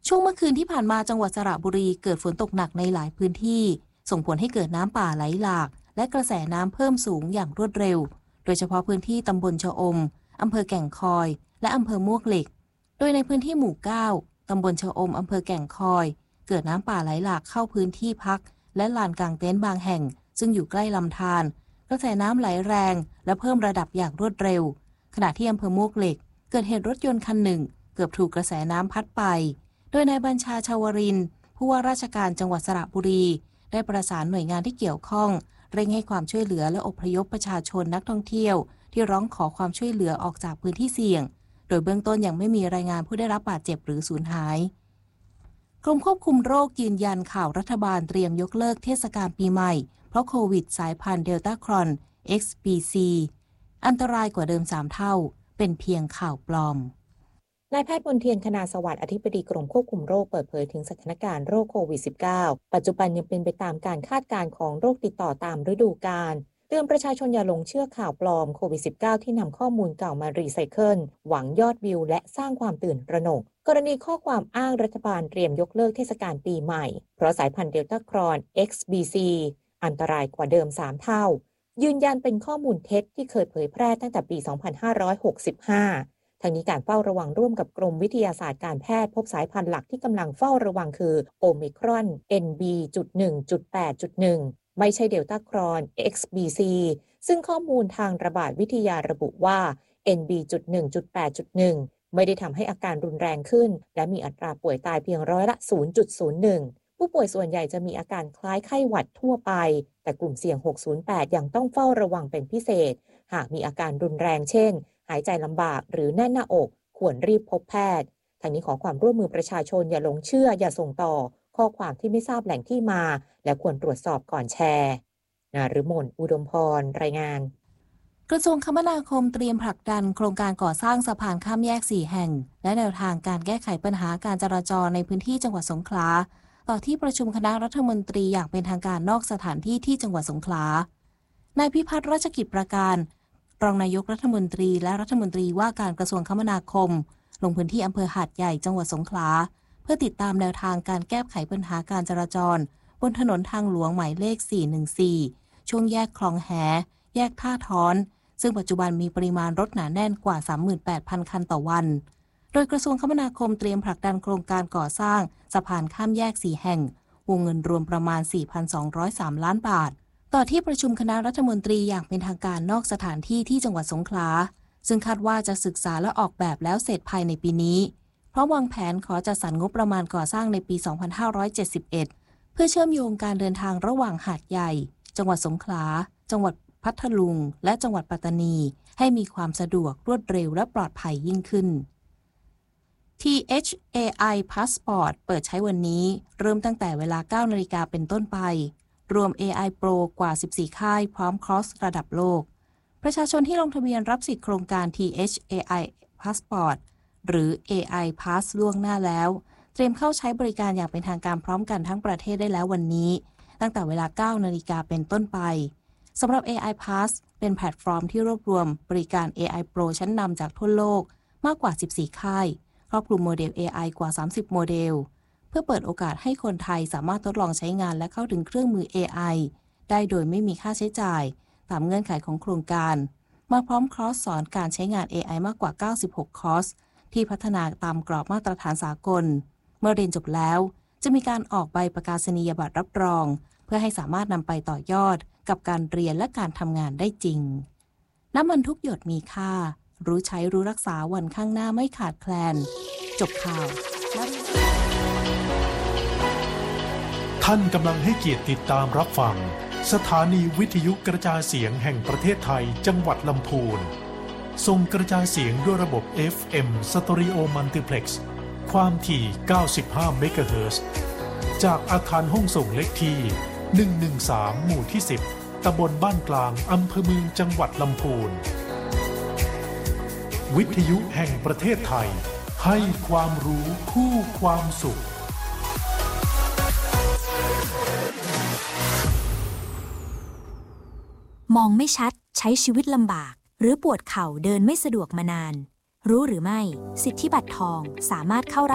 ช่วงเมื่อคืนที่ผ่านมาจังหวัดสระบุรีเกิดฝนตกหนักในหลายพื้นที่ส่งผลให้เกิดน้ำป่าไหลหลากและกระแสน้ำเพิ่มสูงอย่างรวดเร็วโดยเฉพาะพื้นที่ตำบลชะอมอำเภอแก่งคอยและอำเภอมวกเหล็กโดยในพื้นที่หมู่ 9 ตำบลชะอมอำเภอแก่งคอยเกิดน้ำป่าไหลหลากเข้าพื้นที่พักและลานกางเต็นท์บางแห่งซึ่งอยู่ใกล้ลำธารกระแสน้ำไหลแรงและเพิ่มระดับอย่างรวดเร็วขณะที่อำเภอมวกเหล็กเกิดเหตุรถยนต์คันหนึ่งเกือบถูกกระแสน้ำพัดไปโดยนายบัญชาชาวรินทร์ผู้ว่าราชการจังหวัดสระบุรีได้ประสานหน่วยงานที่เกี่ยวข้องเร่งให้ความช่วยเหลือและอพยพประชาชนนักท่องเที่ยวที่ร้องขอความช่วยเหลือออกจากพื้นที่เสี่ยงโดยเบื้องต้นยังไม่มีรายงานผู้ได้รับบาดเจ็บหรือสูญหายกรมควบคุมโรคยืนยันข่าวรัฐบาลเตรียมยกเลิกเทศกาลปีใหม่เพราะโควิดสายพันธุ์เดลต้าครอน XBC อันตรายกว่าเดิม3เท่าเป็นเพียงข่าวปลอมนายแพทย์มนเทียน คณาสวัสดิ์อธิบดีกรมควบคุมโรคเปิดเผยถึงสถานการณ์โรคโควิด -19 ปัจจุบันยังเป็นไปตามการคาดการณ์ของโรคติดต่อตามฤดูกาลเตือนประชาชนอย่าหลงเชื่อข่าวปลอมโควิด -19 ที่นำข้อมูลเก่ามารีไซเคิลหวังยอดวิวและสร้างความตื่นตระหนกกรณีข้อความอ้างรัฐบาลเตรียมยกเลิกเทศกาลปีใหม่เพราะสายพันธุ์เดลต้าครอน XBC อันตรายกว่าเดิม3เท่ายืนยันเป็นข้อมูลเท็จที่เคยเผยแพร่ตั้งแต่ปี 2565ทั้งนี้การเฝ้าระวังร่วมกับกรมวิทยาศาสตร์การแพทย์พบสายพันธุ์หลักที่กำลังเฝ้าระวังคือโอไมครอน NB.1.8.1 ไม่ใช่เดลต้าครอน XBC ซึ่งข้อมูลทางระบาดวิทยาระบุว่า NB.1.8.1 ไม่ได้ทำให้อาการรุนแรงขึ้นและมีอัตราป่วยตายเพียงร้อยละ 0.01 ผู้ป่วยส่วนใหญ่จะมีอาการคล้ายไข้หวัดทั่วไปแต่กลุ่มเสี่ยง 608 ยังต้องเฝ้าระวังเป็นพิเศษหากมีอาการรุนแรงเช่นหายใจลำบากหรือแน่นหน้าอกควรรีบพบแพทย์ทางนี้ขอความร่วมมือประชาชนอย่าหลงเชื่ออย่าส่งต่อข้อความที่ไม่ทราบแหล่งที่มาและควรตรวจสอบก่อนแชร์นฤมล อุดมพรรายงานกระทรวงคมนาคมเตรียมผลักดันโครงการก่อสร้างสะพานข้ามแยก4แห่งและแนวทางการแก้ไขปัญหาการจราจรในพื้นที่จังหวัดสงขลาต่อที่ประชุมคณะรัฐมนตรีอย่างเป็นทางการนอกสถานที่ที่จังหวัดสงขลานายพิพัฒน์รัชกิจประการรองนายกรัฐมนตรีและรัฐมนตรีว่าการกระทรวงคมนาคมลงพื้นที่อำเภอหาดใหญ่จังหวัดสงขลาเพื่อติดตามแนวทางการแก้ไขปัญหาการจราจรบนถนนทางหลวงหมายเลข414ช่วงแยกคลองแหแยกท่าท้อนซึ่งปัจจุบันมีปริมาณรถหนาแน่นกว่า 38,000 คันต่อวันโดยกระทรวงคมนาคมเตรียมผลักดันโครงการก่อสร้างสะพานข้ามแยก4แห่งวงเงินรวมประมาณ 4,203 ล้านบาทต่อที่ประชุมคณะรัฐมนตรีอย่างเป็นทางการนอกสถานที่ที่จังหวัดสงขลาซึ่งคาดว่าจะศึกษาและออกแบบแล้วเสร็จภายในปีนี้เพราะวางแผนขอจัดสรรงบประมาณก่อสร้างในปี 2571 เพื่อเชื่อมโยงการเดินทางระหว่างหาดใหญ่จังหวัดสงขลาจังหวัดพัทลุงและจังหวัดปัตตานีให้มีความสะดวกรวดเร็วและปลอดภัยยิ่งขึ้น THAI Passport เปิดใช้วันนี้เริ่มตั้งแต่เวลา 9 นาฬิกาเป็นต้นไปรวม AI Pro กว่า 14 ค่ายพร้อมคอร์สระดับโลกประชาชนที่ลงทะเบียนรับสิทธิโครงการ THAI Passport หรือ AI Pass ล่วงหน้าแล้วเตรียมเข้าใช้บริการอย่างเป็นทางการพร้อมกันทั้งประเทศได้แล้ววันนี้ตั้งแต่เวลา 9 นาฬิกาเป็นต้นไปสำหรับ AI Pass เป็นแพลตฟอร์มที่รวบรวมบริการ AI Pro ชั้นนำจากทั่วโลกมากกว่า 14 ค่ายครอบคลุมโมเดล AI กว่า 30 โมเดลเพื่อเปิดโอกาสให้คนไทยสามารถทดลองใช้งานและเข้าถึงเครื่องมือ AI ได้โดยไม่มีค่าใช้จ่ายตามเงื่อนไขของโครงการมาพร้อมคอร์สสอนการใช้งาน AI มากกว่า 96 คอร์สที่พัฒนาตามกรอบมาตรฐานสากลเมื่อเรียนจบแล้วจะมีการออกใบประกาศนียบัตรรับรองเพื่อให้สามารถนำไปต่อยอดกับการเรียนและการทำงานได้จริงน้ำมันทุกหยดมีค่ารู้ใช้รู้รักษาวันข้างหน้าไม่ขาดแคลนจบข่าวท่านกำลังให้เกียรติติดตามรับฟังสถานีวิทยุกระจายเสียงแห่งประเทศไทยจังหวัดลำพูนส่งกระจายเสียงด้วยระบบ FM Stereo Multiplex ความถี่ 95 เมกะเฮิรตซ์จากอาคารห้องส่งเลขที่ 113 หมู่ที่ 10 ตำบลบ้านกลางอำเภอเมืองจังหวัดลำพูนวิทยุแห่งประเทศไทยให้ความรู้คู่ความสุขมองไม่ชัดใช้ชีวิตลำบากหรือปวดเข่าเดินไม่สะดวกมานานรู้หรือไม่สิทธิบัตรทองสามารถเข้ารับ